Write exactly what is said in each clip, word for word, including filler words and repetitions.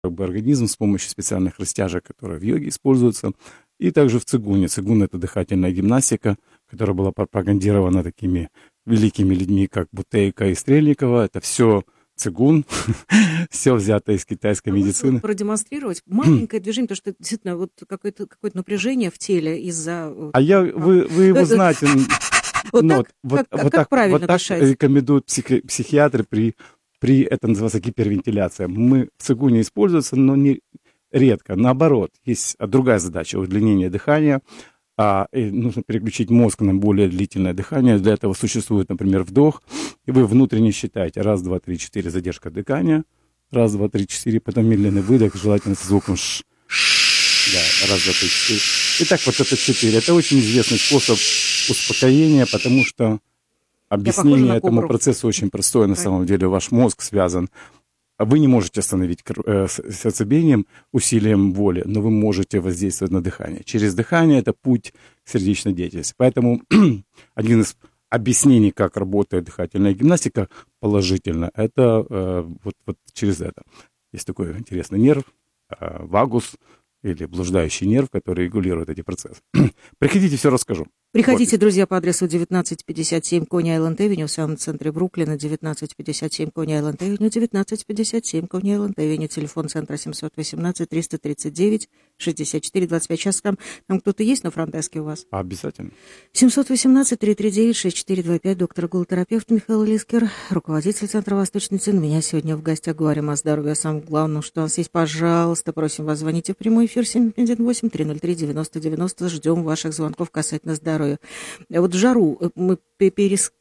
как бы организм с помощью специальных растяжек, которые в йоге используются, и также в цигуне. Цигун — это дыхательная гимнастика, которая была пропагандирована такими великими людьми, как Бутейко и Стрельникова. Это все цигун, все взято из китайской медицины. Продемонстрировать маленькое движение, потому что действительно вот какое-то, какое-то напряжение в теле из-за... А я, вы, вы его знаете... Вот ну, так, вот, как, вот как так, правильно вот так дышать? рекомендуют психи, психиатры при, при, это называется гипервентиляция. Мы в цигуне используется, но не редко. Наоборот, есть другая задача — удлинение дыхания. А, и нужно переключить мозг на более длительное дыхание. Для этого существует, например, вдох. И вы внутренне считаете: раз, два, три, четыре, задержка дыхания. Раз, два, три, четыре, потом медленный выдох, желательно со звуком ш. Да, раз, два, три, четыре. Итак, вот это четыре. Это очень известный способ успокоения, потому что объяснение этому процессу очень простое. На самом деле ваш мозг связан. Вы не можете остановить сердцебиение усилием воли, но вы можете воздействовать на дыхание. Через дыхание это путь к сердечной деятельности. Поэтому один из объяснений, как работает дыхательная гимнастика, положительно, это э, вот, вот через это. Есть такой интересный нерв, э, вагус, или блуждающий нерв, который регулирует эти процессы. Приходите, все расскажу. Приходите, вот, друзья, по адресу девятнадцать пятьдесят семь Кони-Айленд-Авеню в самом центре Бруклина, девятнадцать пятьдесят семь Кони-Айленд-Авеню, девятнадцать пятьдесят семь Кони-Айленд-Авеню, телефон центра семьсот восемнадцать триста тридцать девять шестьдесят четыре двадцать пять. Сейчас там, там кто-то есть на фронт-деске у вас? Обязательно. семьсот восемнадцать триста тридцать девять шестьдесят четыре двадцать пять, доктор-гулотерапевт Михаил Лискер, руководитель Центра Восточной Цен. У меня сегодня в гостях говорим о здоровье, о самом главном, что у нас есть. Пожалуйста, просим вас, звоните в прямой эфир семь один восемь три ноль три девяносто девяносто. Ждем ваших звонков касательно здоровья. Вот в жару мы перескочим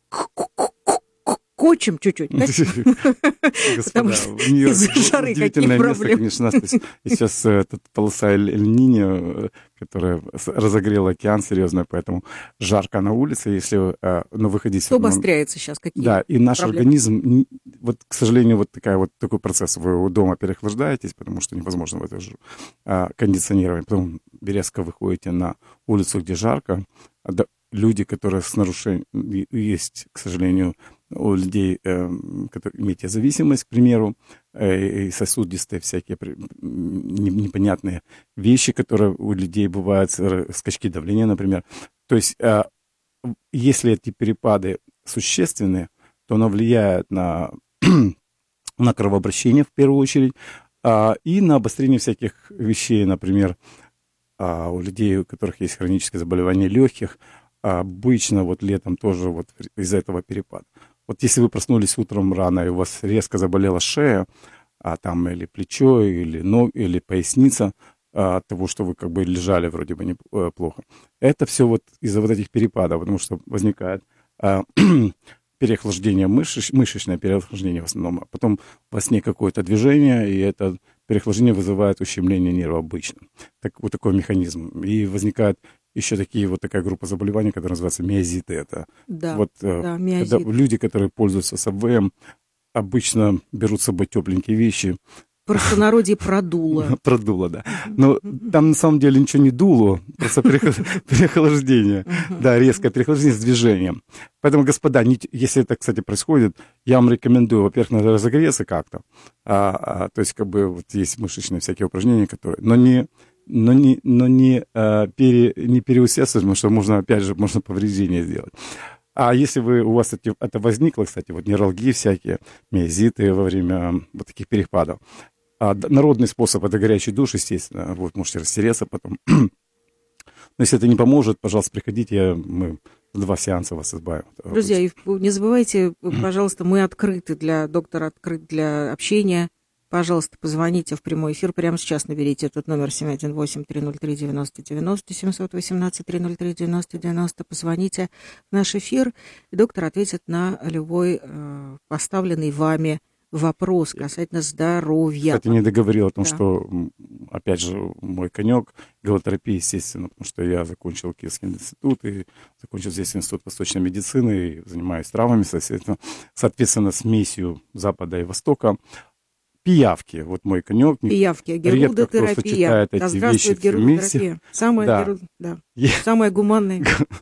чуть-чуть, потому что из-за жары какие проблемы. Конечно, сейчас эта полоса Эль-Ниньо, которая разогрела океан серьезно, поэтому жарко на улице, если на выходе... Что обостряется сейчас? Какие Да, и наш организм, вот, к сожалению, вот такая вот такой процесс. Вы у дома переохлаждаетесь, потому что невозможно в это же кондиционирование. Потом резко выходите на улицу, где жарко. Люди, которые с нарушением... Есть, к сожалению, у людей, э, которые имеют зависимость, к примеру, э, и сосудистые всякие непонятные вещи, которые у людей бывают, скачки давления, например. То есть, э, если эти перепады существенные, то оно влияет на, на кровообращение, в первую очередь, э, и на обострение всяких вещей, например, э, у людей, у которых есть хроническое заболевание легких, обычно вот летом тоже вот из-за этого перепада. Вот если вы проснулись утром рано, и у вас резко заболела шея, а там или плечо, или ног, или поясница, а, от того, что вы как бы лежали вроде бы неплохо. Это все вот из-за вот этих перепадов, потому что возникает а, переохлаждение мышц, мышечное переохлаждение в основном, а потом во сне какое-то движение, и это переохлаждение вызывает ущемление нерва обычно. Так, вот такой механизм. И возникает еще такие, вот такая группа заболеваний, которая называется миозиты. Это да, вот, да, когда люди, которые пользуются сабвеем, обычно берут с собой тепленькие вещи. В простонародье продуло. Продуло, да. Но там на самом деле ничего не дуло, просто переохлаждение. Да, резкое переохлаждение с движением. Поэтому, господа, если это, кстати, происходит, я вам рекомендую, во-первых, надо разогреться как-то. То есть, как бы, вот есть мышечные всякие упражнения, которые... Но не... но не, но не, а, пере, не переусердствовать, потому что можно, опять же, можно повреждение сделать. А если вы, у вас это, это возникло, кстати, вот нейралгии всякие, миозиты во время вот таких перепадов, а, народный способ — это горячий душ, естественно, вот, можете растереться потом. Но если это не поможет, пожалуйста, приходите, мы два сеанса вас избавим. Друзья, и не забывайте, пожалуйста, мы открыты для доктора, открыт для общения. Пожалуйста, позвоните в прямой эфир. Прямо сейчас наберите этот номер семь один восемь три ноль три девяносто девяносто, семьсот восемнадцать три ноль три девяносто девяносто. Позвоните в наш эфир, и доктор ответит на любой э, поставленный вами вопрос касательно здоровья. Кстати, не договорил о том, да. что, опять же, мой конек — галотерапия, естественно, потому что я закончил Киевский институт и закончил здесь институт восточной медицины и занимаюсь травмами, соответственно, соответственно, смесью Запада и Востока. Пиявки, вот мой конек. Пиявки, герудотерапия. Да, здравствует герудотерапия. Самая, да. Геруд... да. Самая гуманная.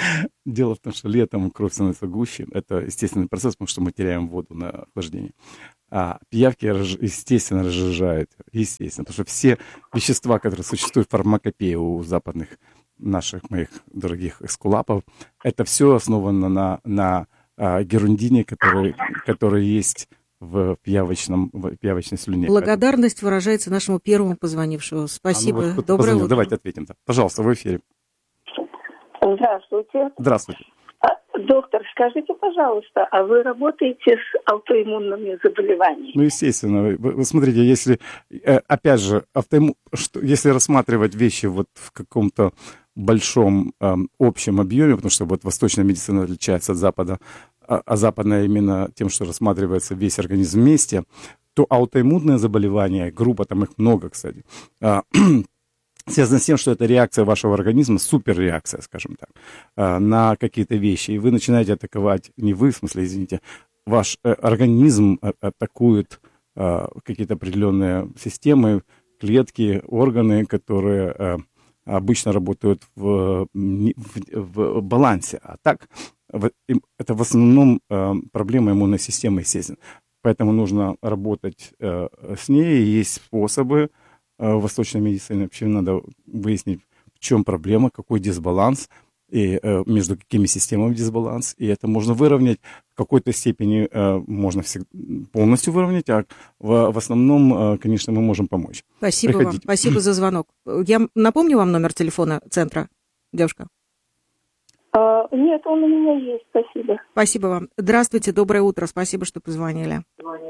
Дело в том, что летом кровь становится гуще. Это естественный процесс, потому что мы теряем воду на охлаждение. А пиявки, естественно, разжижают, естественно, потому что все вещества, которые существуют в фармакопее у западных наших моих дорогих эскулапов, это все основано на, на а, герундине, который, который есть в, пиявочном, в пиявочной слюне. Благодарность выражается нашему первому позвонившему. Спасибо. А, ну вот, Доброе позвонил. утро. Давайте ответим. Да. Пожалуйста, в эфире. Здравствуйте. Здравствуйте. А, доктор, скажите, пожалуйста, а вы работаете с аутоиммунными заболеваниями? Ну, естественно. Вы, вы смотрите, если, опять же, автоимму... что, если рассматривать вещи вот в каком-то большом э, общем объеме, потому что вот восточная медицина отличается от запада, а, а западная именно тем, что рассматривается весь организм вместе, то аутоиммунные заболевания, группа, там их много, кстати, э, связано с тем, что это реакция вашего организма, суперреакция, скажем так, на какие-то вещи. И вы начинаете атаковать, не вы, в смысле, извините, ваш организм атакует какие-то определенные системы, клетки, органы, которые обычно работают в, в, в балансе. А так, это в основном проблема иммунной системы, естественно. Поэтому нужно работать с ней, и есть способы. В восточной медицине вообще надо выяснить, в чем проблема, какой дисбаланс, и э, между какими системами дисбаланс. И это можно выровнять. В какой-то степени э, можно всегда, полностью выровнять, а в, в основном, э, конечно, мы можем помочь. Спасибо Приходите. вам. Спасибо за звонок. Я напомню вам номер телефона центра, девушка? А, нет, он у меня есть. Спасибо. Спасибо вам. Здравствуйте, доброе утро. Спасибо, что позвонили.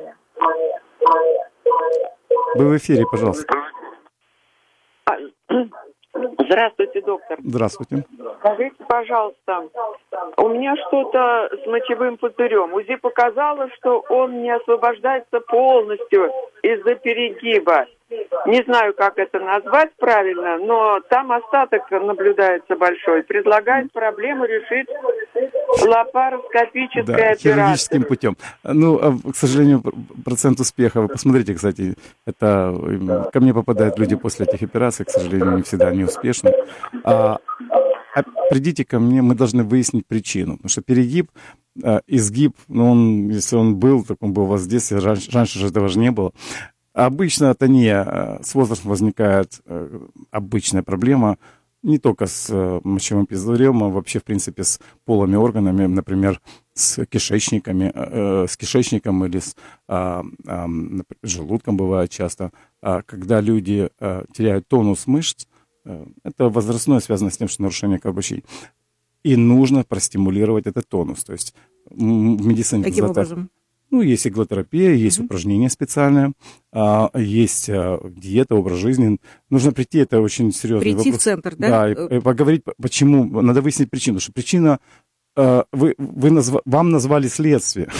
Вы в эфире, пожалуйста. Здравствуйте, доктор. Здравствуйте. Скажите, пожалуйста, у меня что-то с мочевым пузырем. УЗИ показало, что он не освобождается полностью из-за перегиба. Не знаю, как это назвать правильно, но там остаток наблюдается большой. Предлагает проблему решить лапароскопической да, операцией. хирургическим путем. Ну, к сожалению, процент успеха, вы посмотрите, кстати, это ко мне попадают люди после этих операций, к сожалению, не всегда они успешны. А, а придите ко мне, мы должны выяснить причину, потому что перегиб, изгиб, ну, он, если он был, так он был у вас в детстве, раньше, раньше же этого же не было. Обычно атония с возрастом возникает обычная проблема не только с мочевым пузырем, а вообще, в принципе, с полыми органами, например, с кишечниками, с кишечником или с а, а, желудком бывает часто. А когда люди а, теряют тонус мышц, а, это возрастное связано с тем, что нарушение кровообращения. И нужно простимулировать этот тонус. То есть в медицине... Каким образом? Ну, есть иглотерапия, есть mm-hmm. упражнения специальные, а, есть а, диета, образ жизни. Нужно прийти, это очень серьезный прийти вопрос. в центр, да? Да, и, и поговорить, почему, надо выяснить причину. Потому что причина, а, вы, вы назва, вам назвали следствие.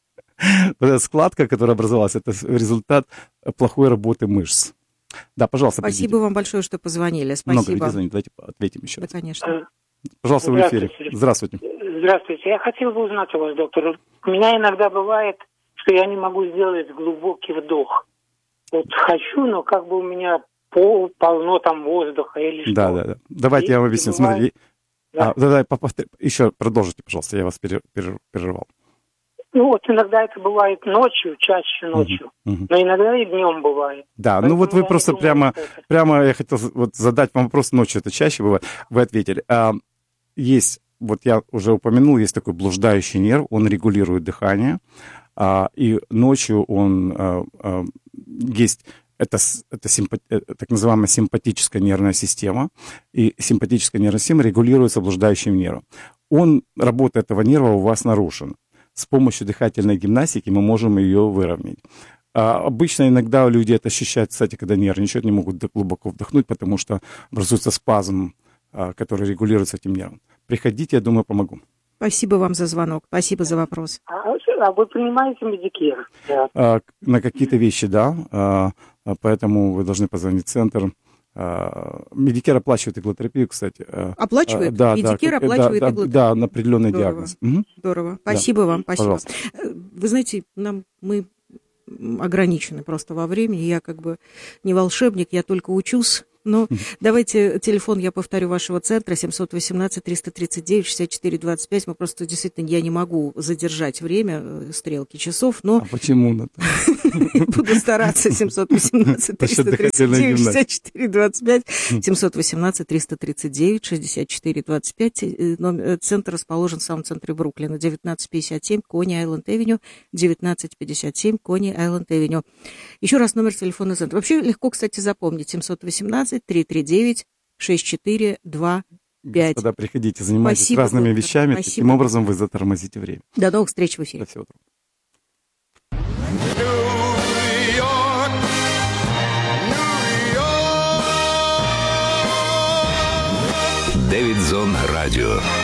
Эта складка, которая образовалась, это результат плохой работы мышц. Да, пожалуйста, Спасибо придите. вам большое, что позвонили. Спасибо. Много людей звонит, давайте ответим еще да, раз. конечно. Пожалуйста, в эфире. Здравствуйте. Здравствуйте. Я хотел бы узнать у вас, доктор. У меня иногда бывает, что я не могу сделать глубокий вдох. Вот хочу, но как бы у меня пол, полно там воздуха или что. Да, да, да. Давайте и я вам объясню. бывает... Смотрите. Да. А, да, да, повтор... Еще продолжите, пожалуйста, я вас перер... Перер... перервал. Ну вот иногда это бывает ночью, чаще ночью, uh-huh, uh-huh. но иногда и днем бывает. Да, Поэтому ну вот вы просто думаю, прямо, это... прямо я хотел вот задать вам вопрос, ночью это чаще бывает, вы ответили. А, есть, вот я уже упомянул, есть такой блуждающий нерв, он регулирует дыхание, а, и ночью он а, а, есть... Это, это симпа, так называемая симпатическая нервная система. И симпатическая нервная система регулируется блуждающим нервом. Он, работа этого нерва у вас нарушена. С помощью дыхательной гимнастики мы можем ее выровнять. А обычно иногда люди это ощущают, кстати, когда нервничают, не могут глубоко вдохнуть, потому что образуется спазм, который регулируется этим нервом. Приходите, я думаю, помогу. Спасибо вам за звонок, спасибо за вопрос. А, а вы принимаете медикер? Да. А, на какие-то вещи, да. А, поэтому вы должны позвонить в центр. А, медикер оплачивает иглотерапию, кстати. Оплачивает? А, да, медикер да, оплачивает да, иглотерапию? Да, на определенный Здорово. диагноз. Угу. Здорово. Спасибо да. вам, спасибо. Пожалуйста. Вы знаете, нам, мы ограничены просто во времени. Я как бы не волшебник, я только учусь. Ну, давайте телефон, я повторю, вашего центра семь один восемь триста тридцать девять шестьдесят четыре двадцать пять. Мы просто действительно, я не могу задержать время, стрелки часов, но... А почему, Наталья? Буду стараться. семь один восемь триста тридцать девять шестьдесят четыре двадцать пять. семь один восемь триста тридцать девять шестьдесят четыре двадцать пять. Центр расположен в самом центре Бруклина. девятнадцать пятьдесят семь Кони-Айленд-Авеню. девятнадцать пятьдесят семь Кони-Айленд-Авеню. Еще раз номер телефона центра. Вообще легко, кстати, запомнить. семь один восемь триста тридцать девять шестьдесят четыре двадцать пять. Господа, приходите, занимайтесь Спасибо, разными доктор. вещами. Спасибо. Таким образом вы затормозите время. До новых встреч в эфире. До всего доброго. Дэвид Зон Радио.